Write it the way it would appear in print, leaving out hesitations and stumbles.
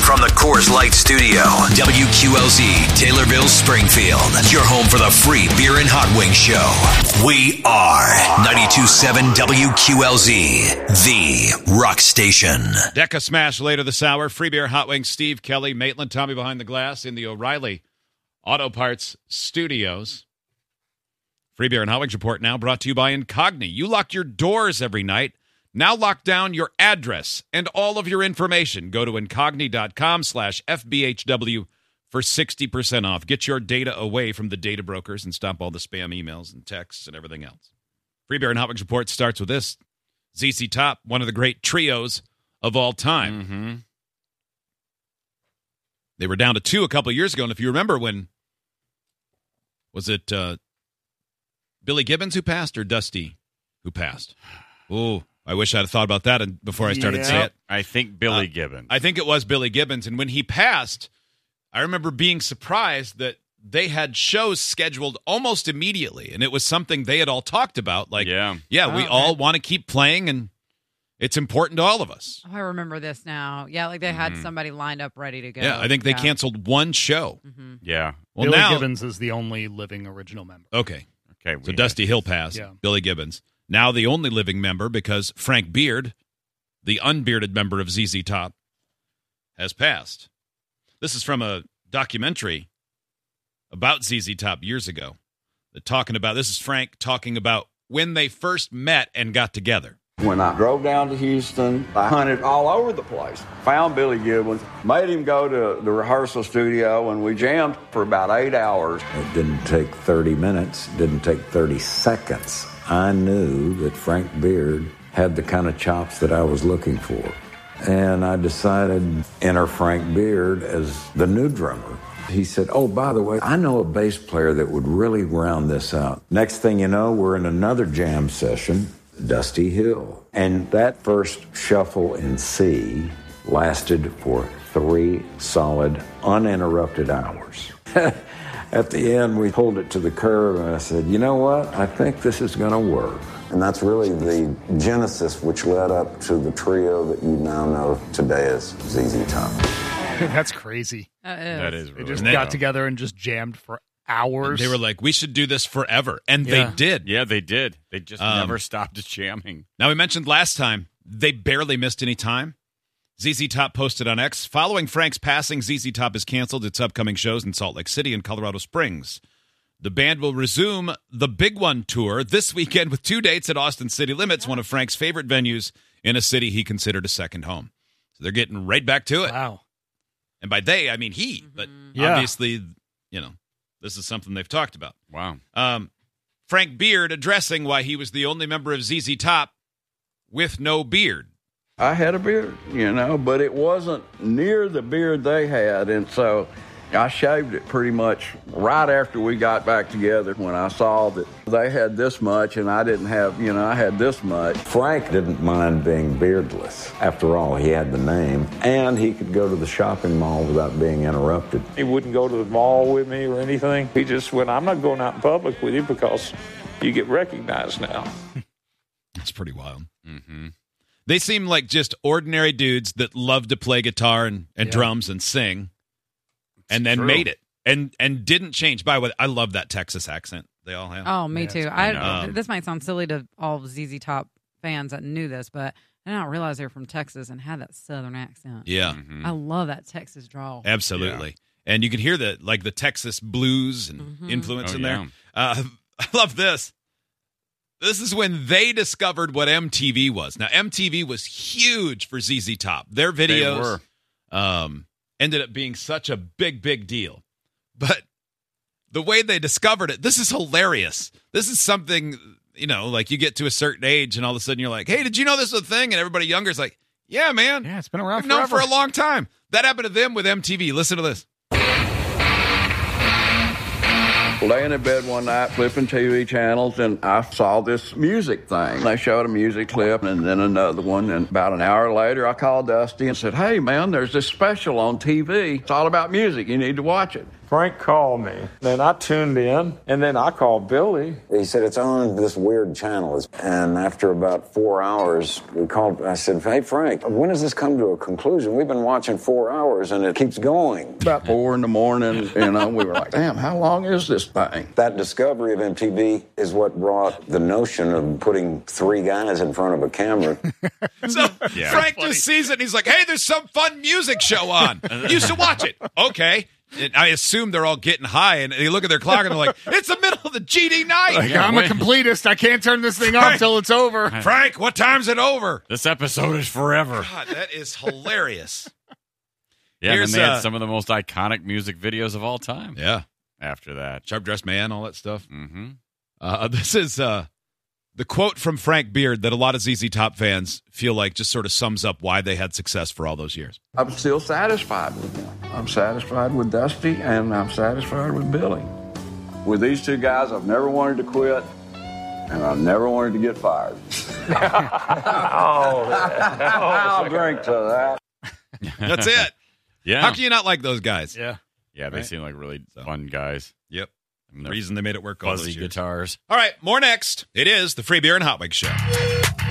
From the Coors Light Studio, WQLZ, Taylorville, Springfield. Your home for the free beer and hot wing show. We are 92.7 WQLZ, the rock station. Deca Smash later this hour. Free beer, hot wings, Steve, Kelly, Maitland, Tommy behind the glass in the O'Reilly Auto Parts Studios. Free beer and hot wings report now brought to you by Incogni. You lock your doors every night. Now lock down your address and all of your information. Go to incogni.com/FBHW for 60% off. Get your data away from the data brokers and stop all the spam emails and texts and everything else. Free Beer and Hot Wings Report starts with this. ZZ Top, one of the great trios of all time. Mm-hmm. They were down to 2 a couple of years ago, and if you remember when, was it Billy Gibbons who passed or Dusty who passed? Oh, I wish I'd have thought about that before I started saying it. I think Billy Gibbons. I think it was Billy Gibbons. And when he passed, I remember being surprised that they had shows scheduled almost immediately. And it was something they had all talked about. Like, we all want to keep playing, and it's important to all of us. Oh, I remember this now. Yeah, like they had somebody lined up ready to go. Yeah, I think they canceled one show. Mm-hmm. Yeah. Well, Billy Gibbons is the only living original member. Okay. So Dusty Hill passed. Yeah. Billy Gibbons. Now the only living member, because Frank Beard, the unbearded member of ZZ Top, has passed. This is from a documentary about ZZ Top years ago. This is Frank talking about when they first met and got together. When I drove down to Houston, I hunted all over the place. Found Billy Gibbons, made him go to the rehearsal studio, and we jammed for about 8 hours. It didn't take 30 minutes, didn't take 30 seconds. I knew that Frank Beard had the kind of chops that I was looking for. And I decided to enter Frank Beard as the new drummer. He said, oh, by the way, I know a bass player that would really round this out. Next thing you know, we're in another jam session, Dusty Hill. And that first shuffle in C lasted for 3 solid, uninterrupted hours. At the end, we pulled it to the curb, and I said, you know what? I think this is going to work. And that's really the genesis which led up to the trio that you now know today as ZZ Top. That's crazy. That is really They just got together and just jammed for hours. And they were like, we should do this forever. And they did. Yeah, they did. They just never stopped jamming. Now, we mentioned last time, they barely missed any time. ZZ Top posted on X, following Frank's passing, ZZ Top has canceled its upcoming shows in Salt Lake City and Colorado Springs. The band will resume the Big One tour this weekend with 2 dates at Austin City Limits, one of Frank's favorite venues in a city he considered a second home. So they're getting right back to it. Wow. And by they, I mean he. But obviously, this is something they've talked about. Wow. Frank Beard addressing why he was the only member of ZZ Top with no beard. I had a beard, but it wasn't near the beard they had, and so I shaved it pretty much right after we got back together when I saw that they had this much and I didn't have, I had this much. Frank didn't mind being beardless. After all, he had the name, and he could go to the shopping mall without being interrupted. He wouldn't go to the mall with me or anything. He just went, I'm not going out in public with you because you get recognized now. That's pretty wild. Mm-hmm. They seem like just ordinary dudes that love to play guitar and drums and sing, and then made it and didn't change. By the way, I love that Texas accent they all have. Oh, me too. This might sound silly to all ZZ Top fans that knew this, but I didn't realize they were from Texas and had that Southern accent. Yeah. Mm-hmm. I love that Texas drawl. Absolutely. Yeah. And you can hear the Texas blues and influence in there. I love this. This is when they discovered what MTV was. Now, MTV was huge for ZZ Top. Their videos ended up being such a big, big deal. But the way they discovered it, this is hilarious. This is something, like you get to a certain age and all of a sudden you're like, hey, did you know this was a thing? And everybody younger is like, yeah, man. Yeah, it's been around forever. Known for a long time. That happened to them with MTV. Listen to this. Laying in bed one night, flipping TV channels, and I saw this music thing. They showed a music clip and then another one, and about an hour later, I called Dusty and said, hey, man, there's this special on TV. It's all about music. You need to watch it. Frank called me. Then I tuned in, and then I called Billy. He said, it's on this weird channel. And after about 4 hours, we called. I said, hey, Frank, when does this come to a conclusion? We've been watching 4 hours, and it keeps going. About 4 in the morning, we were like, damn, how long is this thing? That discovery of MTV is what brought the notion of putting 3 guys in front of a camera. So Frank just sees it, and he's like, hey, there's some fun music show on. You should watch it. Okay. And I assume they're all getting high, and they look at their clock, and they're like, it's the middle of the GD night. Like, I'm a completist. I can't turn this thing off until it's over. Frank, what time's it over? This episode is forever. God, that is hilarious. Yeah, and they had some of the most iconic music videos of all time. Yeah. After that. Sharp Dressed Man, all that stuff. Mm-hmm. This is the quote from Frank Beard that a lot of ZZ Top fans feel like just sort of sums up why they had success for all those years. I'm still satisfied with them. I'm satisfied with Dusty, and I'm satisfied with Billy. With these 2 guys, I've never wanted to quit, and I've never wanted to get fired. I'll drink to that. That's it. Yeah. How can you not like those guys? Yeah. Yeah, they seem like really fun guys. Yep. The reason they made it work all those fuzzy years. guitars. All right, more next. It is the Free Beer and Hot Wings Show.